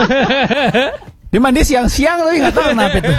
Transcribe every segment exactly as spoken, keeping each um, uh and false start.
Dia mandi siang-siang tapi nggak tahu kenapa itu.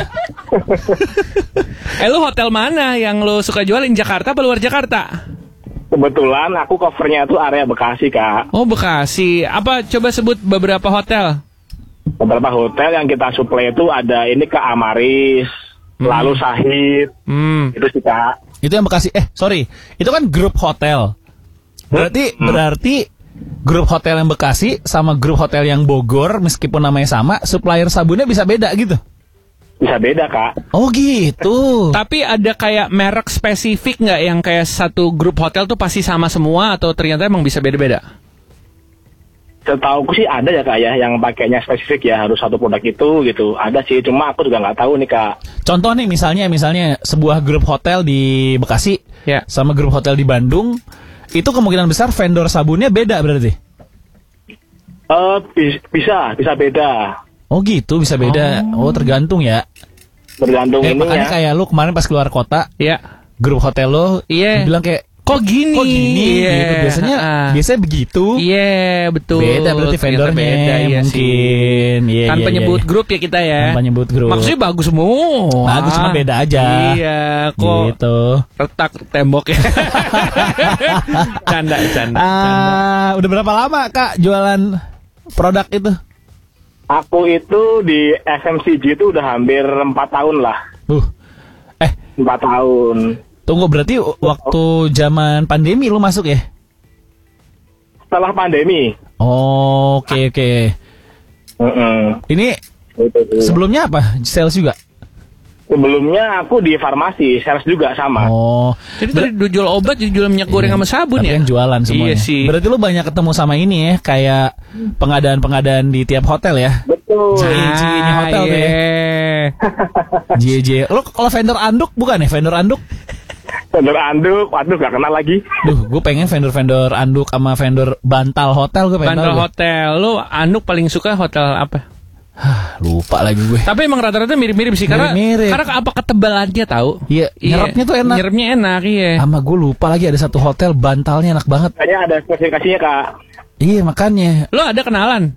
Eh lu hotel mana yang lu suka jualin, Jakarta apa luar Jakarta? Kebetulan aku covernya tuh area Bekasi, Kak. Oh, Bekasi. Apa coba sebut beberapa hotel? Beberapa hotel yang kita suplai itu ada ini ke Amaris, hmm. lalu Sahid. Hmm. Itu sih, Kak. Itu yang Bekasi. Eh, sorry. Itu kan grup hotel. Berarti hmm. berarti grup hotel yang Bekasi sama grup hotel yang Bogor, meskipun namanya sama, supplier sabunnya bisa beda gitu? Bisa beda, Kak. Oh gitu. Tapi ada kayak merek spesifik nggak yang kayak satu grup hotel tuh pasti sama semua, atau ternyata emang bisa beda-beda? Setauku sih ada ya, Kak, ya, yang pakainya spesifik ya, harus satu produk itu gitu. Ada sih, cuma aku juga nggak tahu nih, Kak. Contoh nih, misalnya misalnya sebuah grup hotel di Bekasi ya. sama grup hotel di Bandung, itu kemungkinan besar vendor sabunnya beda berarti? Uh, bis, bisa, bisa beda. Oh gitu, bisa beda. Oh, oh tergantung ya. Tergantung eh, ini makanya ya. kayak lu kemarin pas keluar kota, ya. grup hotel lo, iya. bilang kayak kok gini, kok gini, yeah. gitu. Biasanya, uh. biasanya begitu. Iya, yeah, betul. Beda berarti vendornya, beda, ya mungkin. Yeah, Tanpa yeah, nyebut yeah. grup ya kita ya. Tanpa nyebut grup. Maksudnya bagus semua. Bagus, cuma beda aja. Iya, kok gitu. Retak tembok ya. Canda, canda. Ah, uh, udah berapa lama, Kak, jualan produk itu? Aku itu di F M C G itu udah hampir empat tahun lah. Uh, eh empat tahun. Tunggu, berarti waktu zaman pandemi lu masuk ya? Setelah pandemi. Oh, oke okay, oke. Okay. Uh-uh. Ini sebelumnya apa? Sales juga? Sebelumnya aku di farmasi, sales juga sama. Oh, jadi tadi ber- jual obat, jadi jual minyak goreng iya, sama sabun ya? Yang jualan semuanya. Iya sih. Berarti lu banyak ketemu sama ini ya, kayak pengadaan-pengadaan di tiap hotel ya? Betul. J J-nya hotel ah, tuh ya. J J. Lu kalau vendor anduk bukan ya? Vendor anduk? Vendor anduk, waduh gak kenal lagi. Duh, gue pengen vendor-vendor anduk sama vendor bantal hotel gue pengen. Bantal hotel, lu anduk paling suka hotel apa? Lupa lagi gue. Tapi emang rata-rata mirip-mirip sih, karena mirip-mirip. Karena apa ketebalannya tahu? Iya, nyerapnya tuh enak. Nyerapnya enak, iya. Sama gue lupa lagi ada satu hotel bantalnya enak banget. Kayaknya ada spesifikasinya, Kak. Iya, makanya. Lo ada kenalan?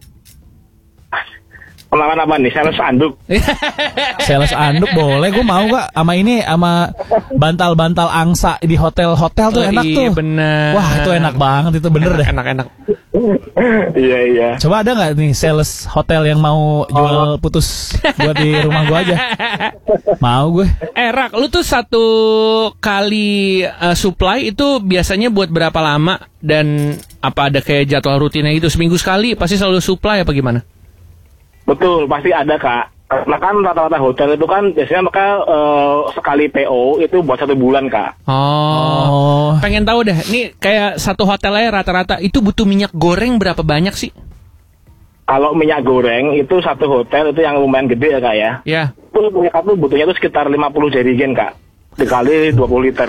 Kenalan apa nih? Sales anduk. Sales anduk boleh, gue mau Kak. Sama ini, sama bantal-bantal angsa di hotel-hotel tuh oh, enak iya, tuh. Bener. Wah, itu enak banget, itu bener enak, deh. Enak-enak. Iya, iya. Coba ada nggak nih sales hotel yang mau jual oh. putus buat di rumah gue aja? Mau gue. Eh Rak, lu tuh satu kali uh, supply itu biasanya buat berapa lama? Dan apa ada kayak jadwal rutinnya gitu? Seminggu sekali pasti selalu supply apa gimana? Betul, pasti ada, Kak. Karena kan rata-rata hotel itu kan biasanya mereka uh, sekali P O itu buat satu bulan, Kak. Oh, oh. Pengen tahu deh, nih kayak satu hotel aja rata-rata itu butuh minyak goreng berapa banyak sih? Kalau minyak goreng itu satu hotel itu yang lumayan gede ya, Kak ya. Iya. Itu mereka tuh butuhnya tuh sekitar lima puluh jerigen, Kak. Dikali dua puluh liter.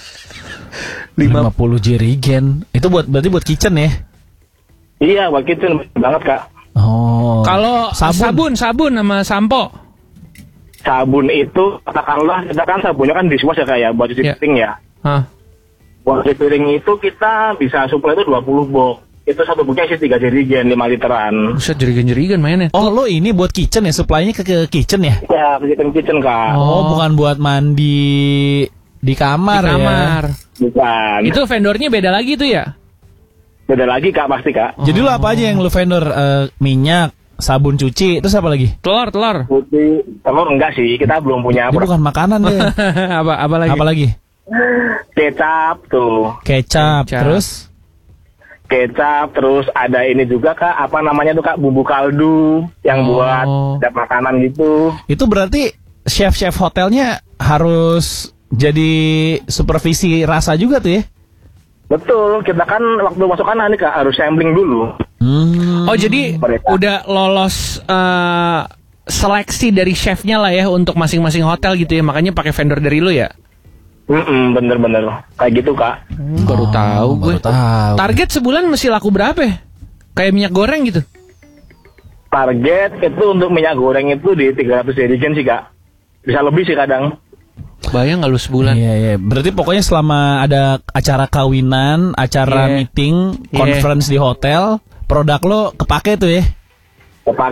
lima puluh jerigen. Itu buat berarti buat kitchen ya? Iya, buat kitchen banget, Kak. Oh. Kalau sabun. sabun, sabun sama sampo. Sabun itu katakanlah kita kan sabunnya kan dishwash ya, Kak ya, buat cuci piring ya. Hah. Buat cuci piring itu kita bisa supply itu dua puluh box. Itu satu boxnya isi tiga jerigen, lima literan. Bisa jerigen-jerigen mainnya. Oh, lo ini buat kitchen ya, supply-nya ke, ke kitchen ya? Ya, kitchen kitchen, Kak. Oh, oh, bukan buat mandi di kamar, di kamar. Ya? Bukan. Itu vendornya beda lagi tuh ya? Beda lagi, Kak, pasti, Kak. Oh. Jadi lo apa aja yang lo vendor? Uh, minyak, sabun cuci, terus apa lagi? Telur, telur. Putih, telur enggak sih, kita belum punya. Itu bukan makanan deh. apa, apa lagi? Apa lagi? Kecap tuh. Kecap, Kecap. terus? Kecap, terus ada ini juga, Kak, apa namanya tuh, Kak, bumbu kaldu yang oh. buat ada makanan gitu. Itu berarti chef-chef hotelnya harus jadi supervisi rasa juga tuh ya? Betul, kita kan waktu masuk kan nih, Kak, harus sampling dulu. Hmm. Oh, jadi mereka udah lolos uh, seleksi dari chefnya lah ya untuk masing-masing hotel gitu ya, makanya pakai vendor dari lu ya? Mm-mm, bener-bener kayak gitu, Kak. Hmm, baru oh, tahu gue. Baru tahu. Target sebulan mesti laku berapa ya? Kayak minyak goreng gitu? Target itu untuk minyak goreng itu di tiga ratus jerigen sih, Kak. Bisa lebih sih kadang. Bayang nggak lu sebulan? Iya, iya. Berarti pokoknya selama ada acara kawinan, acara yeah. meeting, conference yeah. di hotel, produk lo kepake tuh ya? Kepake.